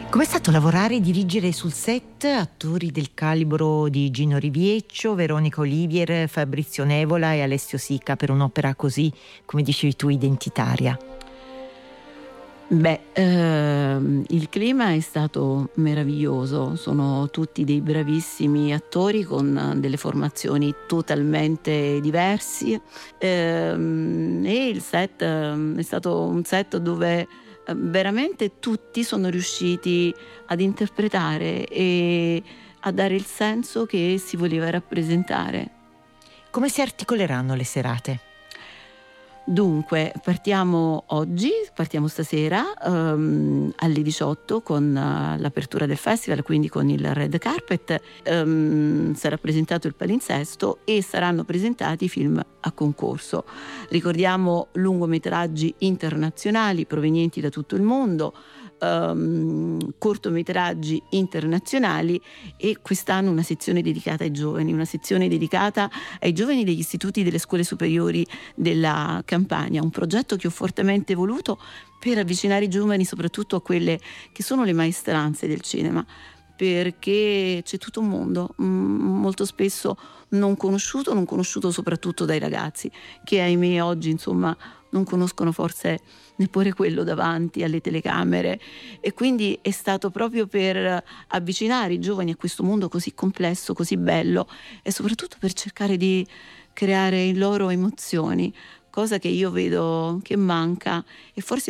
Com'è stato lavorare e dirigere sul set attori del calibro di Gino Rivieccio, Veronica Olivier, Fabrizio Nevola e Alessio Sica per un'opera così, come dicevi tu, identitaria? Il clima è stato meraviglioso, sono tutti dei bravissimi attori con delle formazioni totalmente diversi, e il set è stato un set dove veramente tutti sono riusciti ad interpretare e a dare il senso che si voleva rappresentare. Come si articoleranno le serate? Dunque, partiamo stasera alle 18 con l'apertura del festival, quindi con il red carpet. Sarà presentato il palinsesto e saranno presentati i film a concorso. Ricordiamo lungometraggi internazionali provenienti da tutto il mondo, cortometraggi internazionali e quest'anno una sezione dedicata ai giovani, degli istituti delle scuole superiori della Campania, un progetto che ho fortemente voluto per avvicinare i giovani soprattutto a quelle che sono le maestranze del cinema, perché c'è tutto un mondo molto spesso non conosciuto soprattutto dai ragazzi, che ahimè oggi non conoscono forse neppure quello davanti alle telecamere, e quindi è stato proprio per avvicinare i giovani a questo mondo così complesso, così bello, e soprattutto per cercare di creare in loro emozioni, cosa che io vedo che manca e forse